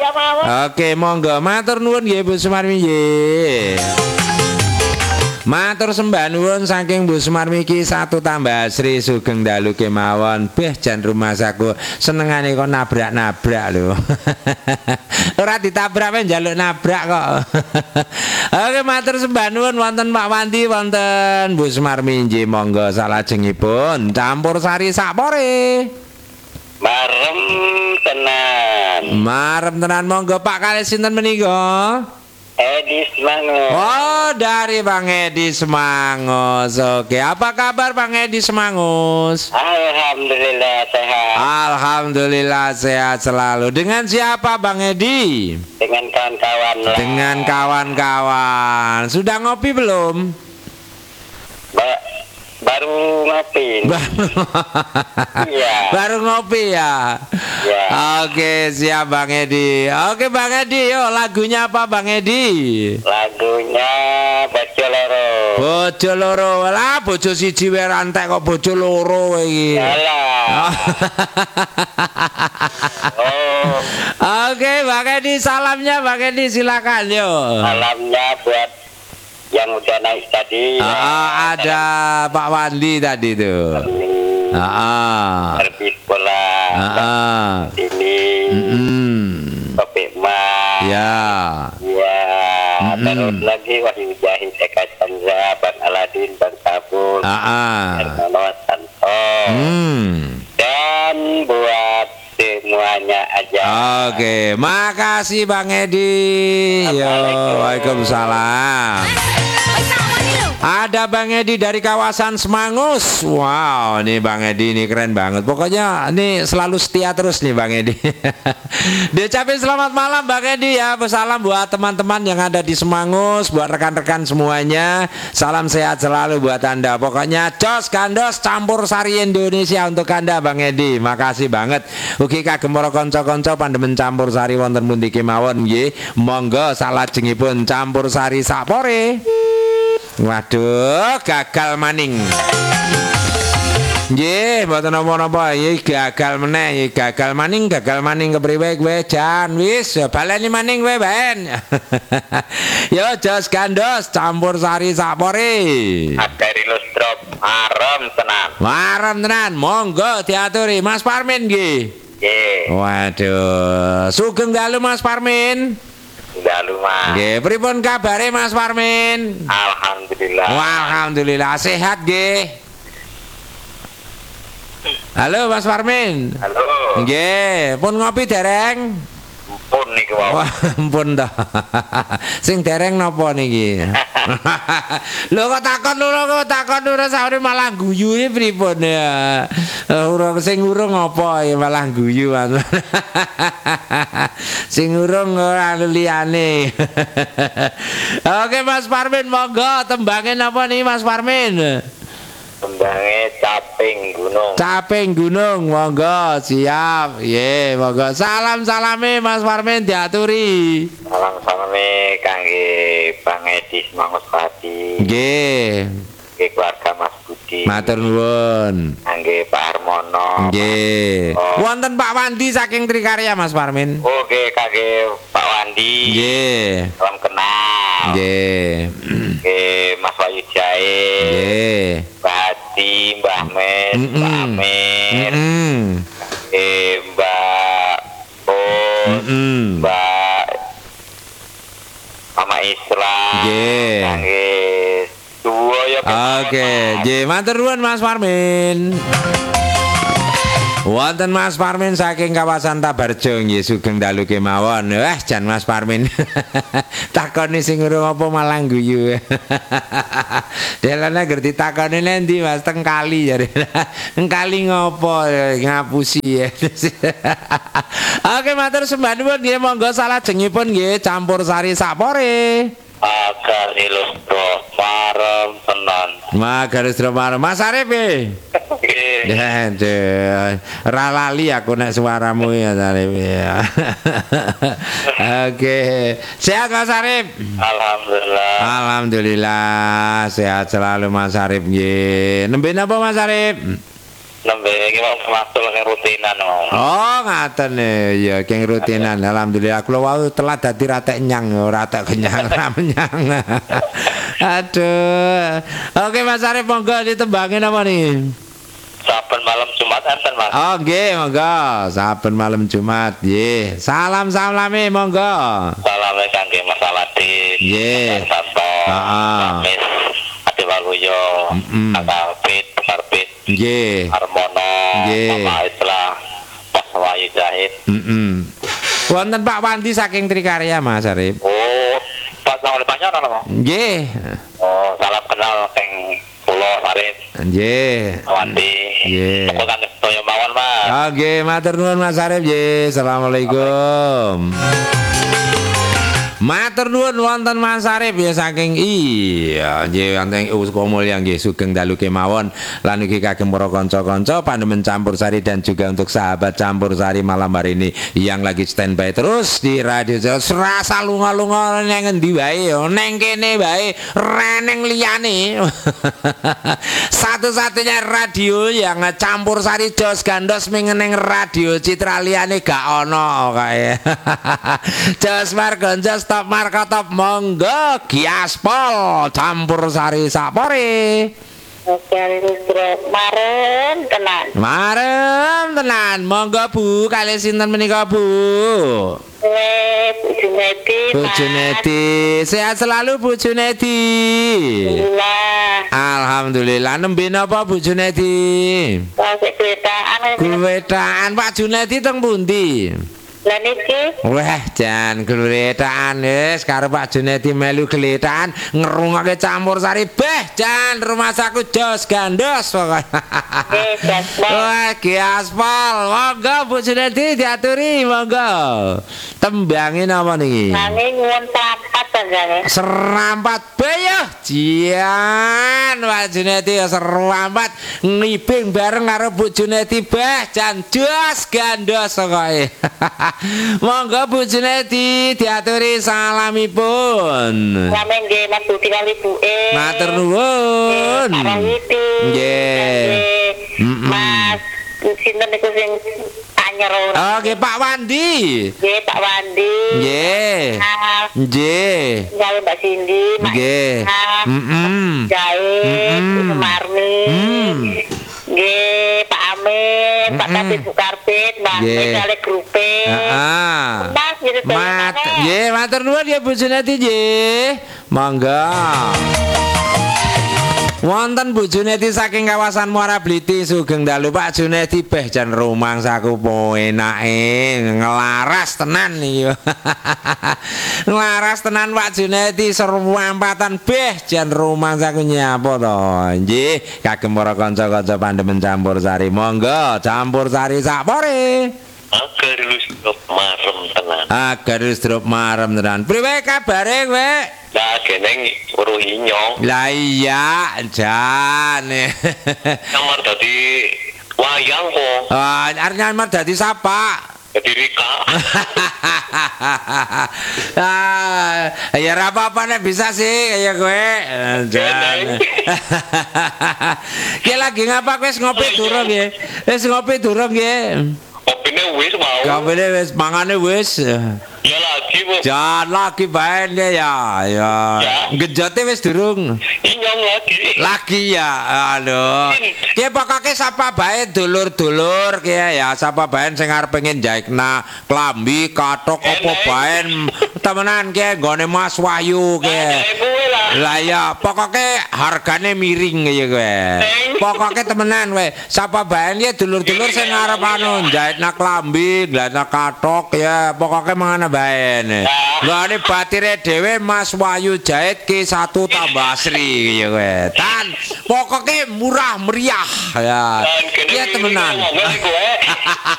Surya mawon. Oke, monggo matur nuwun nggih Bu Sumarmi nggih. Matur sembah nuwun saking Bu Sumarmi iki satu tambah Sri sugeng dalu kemawon. Beh jan rumah saku senengane kok nabrak-nabrak lho. Ora ditabrak men njaluk nabrak kok. Oke, matur sembah nuwun wonten Pak Wandi wonten Bu Sumarmi nggih monggo salajengipun campur sari sakpore. Marem tenan. Marem tenan monggo Pak kalih sinten menika? Edi Semangut. Oh, dari Bang Edi Semangus. Oke, apa kabar Bang Edi Semangus? Alhamdulillah sehat. Alhamdulillah sehat selalu. Dengan siapa Bang Edi? Dengan kawan-kawan lah. Dengan kawan-kawan. Sudah ngopi belum? Baru ngopi. Iya. Baru ngopi ya. Ya. Oke, siap Bang Edi. Oke Bang Edi, yuk lagunya apa Bang Edi? Lagunya Bojo Loro. Bojo loro. Lah bojo siji wae rantek kok bojo loro iki. Yalah. Oh. Oke, Bang Edi salamnya Bang Edi silakan yuk. Salamnya buat yang udah naik tadi. Ada Pak Wandi tadi tuh. Terbit bola. Ini. Topik Mas. Ya. Ya. Terus lagi Wahyu Jahid, Eka Chandra, Bang Aladin, Bang Sabun, Hermano Santo. Dan buat semuanya aja. Oke, makasih Bang Edi. Yo, waalaikumsalam. Ada Bang Edi dari kawasan Semangus. Wow, nih Bang Edi ini keren banget. Pokoknya ini selalu setia terus nih Bang Edi. Diucapin selamat malam Bang Edi ya. Salam buat teman-teman yang ada di Semangus, buat rekan-rekan semuanya. Salam sehat selalu buat Anda. Pokoknya cos kandos campur sari Indonesia untuk Anda Bang Edi. Makasih banget. Ugi kagem para kanca-kanca pandemen campur sari wonten pundi kemawon nggih. Monggo salajengipun campur sari sakpore. Waduh, gagal maning. Nggih, mboten napa-napa, iki gagal meneh, gagal maning kepriwe kowe jan wis baleni maning kowe ben. Yo jos gandos campur sari sakpore. Dari Lustrop marem tenan. Marem tenan, monggo diaturi Mas Parmin nggih. Nggih. Waduh, sugeng dalu Mas Parmin. Dalu Mas. Nggih, pripun kabare Mas Parmin? Alhamdulillah. Alhamdulillah sehat nggih. Halo Mas Parmin. Halo. Nggih, pun ngopi dereng? Pun niku wae. Wah, ampun dah. Sing dereng napa niki? Lho kok takon lho sauri malah guyu iki pripun ya. Urung sing urung apa ya malah guyu Mas. Sing urung ora liyane. Oke Mas Parmin monggo tembangin apa nih Mas Parmin? Tembangnya Caping Gunung. Caping Gunung, monggo siap. Ye, monggo salam-salame Mas Parmin diaturi. Salam-salame kangge Bang Edi Semangus Pati. Nggih. Kangge keluarga Mas Budi. Matur nuwun. Kangge Pak Harmono. Nggih. Oh. Wonten Pak Wandi saking Trikarya Mas Parmin. Oke, kangge Pak Wandi. Nggih. Salam kenal. Nggih. Oke, Mas Wahyu Jahid. Nggih. Bati, Mbah Mes, Mbak Amir, Mbak Pun, Mbak Mama Islam, nggih. Tuwa ya. Oke, nggih matur nuwun Mas Parmin. Wonten Mas Parmin saking kawasan Tabarjo nggih sugeng dalu kemawon. Wah, jan Mas Parmin. Takoni sing urung apa malah guyu. Delane ngerti takoni nendi Mas teng kali jare. Teng kali ngopo ngapusi ya. Oke, matur sembah nuwun nggih monggo salajengipun nggih campur sari sakpore. Agar ilustro marem tenan. Magaris marem Mas Arif e. Ya, ora lali aku nek suaramu ya Arif ya. Oke. Sehat Mas Arif? Alhamdulillah. Alhamdulillah sehat selalu Mas Arif nggih. Nembe napa Mas Arif? nembe iki mau masuk ke rutinan mau. Oh, ngaten ya, keng rutinan. Alhamdulillah kula wau telat dadi ratek nyang, ratek kenyang, ra menyang. Aduh. Oke Mas Arif monggo ditembangin apa nih? Saben malam Jumat enten, Mas. Oh, nggih, monggo. Saben malam Jumat, nggih. Salam-salame monggo. Salame kangge Mas Aladin. Nggih. Santo. Heeh. Mis Ade Waluyo. Karbit, Karbit. Nggih. Harmono. Nggih. Mama Islah. Mas Wayu Zahid. Wonten Pak Wandi saking Trikarya Mas Arif. Oh, pas nang pacar ana, Mas. Nggih. Oh, salam kenal teng Pulau Sarip. Nggih. Wandi. Nggih. Aku kan toyo mawon, Mas. Oke, matur nuwun Mas Arif nggih. Assalamualaikum. Matur nuwun wonten Mas Arif ya saking iya nggih wonten Uskomulya nggih sugeng dalu kemawon lan ugi kagem para kanca-kanca pandemen campur sari dan juga untuk sahabat campur sari malam hari ini yang lagi standby terus di radio serasa lunga-lunga nang endi wae neng kene wae reneng liyane. Satu-satunya radio yang campur sari jos gandos mengeneng radio Citra liyane gak ono kae. Jos Margonjo Stop Marko Top monggo Giaspol campur sari sapore. Marem tenan monggo Bu kali sinten menika Bu? Bu Junedi sehat selalu Bu Junedi. Alhamdulillah nembe napa Bu Junedi? Kuwetaan Pak Junedi teng pundi? Lah niki wah jan gletaan wis karo Pak Junedi melu gletaan ngrungokne campur sari beh jan rumah saku jos gandos pokoke. Wah Giaspol monggo Bu Junedi diaturi monggo. Tembangin apa niki? nanging nyuwun papat tanggane. Serampat bayah jian Pak Junedi serampat ngibing bareng karo Bu Junedi beh jan jos gandos pokoke. Monggo Bu Junedi diaturi salamipun. Sampe nggih Mas Budi kali ibuke. Matur nuwun. Nggih. Mas sinten niku sing anyer ora. Oke Pak Wandi. Nggih Pak Wandi. Nggih. Nggih. Gawe Mbak Cindy, Mak. Nggih. Jae, Bu Marni. Nggih, Pak Amin, Pak Kapit Bu Karpit, Mbak Misale grupe. Heeh. Mas gitu Nggih, matur nuwun ya Bu Junedi nggih. Monggo. Wonten Bu Junedi saking kawasan Muara Bliti sugeng dalu Pak Junedi beh jan rumang saku po enake ngelaras tenan iki. Ngelaras tenan Pak Junedi seruampatan beh jan rumang saku nyapa to. Nggih, kagem para kanca-kanca pandemen campur sari monggo campur sari sapore. Agar lu marem tenan. Agar drop marem tenan. Priwe kabare kowe? Lah geneng weruh inyong. Lah iya, jan. Kamar dadi wayang kok. Arep nyamar dadi sapa? Dadi Rika. Ya ora apa-apa nek bisa sih kaya kowe. Jan. Ki lagi ngapa kowe ngopi durung nggih? Wis ngopi durung nggih? Kopine wis mau. Kopine wis mangane wis. Ya lagi, Bu. Jan lagi bae ya. Ya. Genjote wis durung. Inyong lagi. Lagi ya. Aduh. Ki pokoke sapa bae dulur-dulur ki ya, sapa bae sing arep pengen jaikna klambi, kathok apa bae temenan ki nggone Mas Wahyu ki. Lah ya, pokoke hargane miring ya kowe. Pokoke temenan kowe. Sapa bae ya dulur-dulur sing arep anu jaitna klambi, jaitna kathok ya, pokoke mangane bae. Nggone batire dhewe Mas Wahyu jahit ki 1 tambah Sri ya kowe. Tan pokoke murah meriah ya. Iya temenan.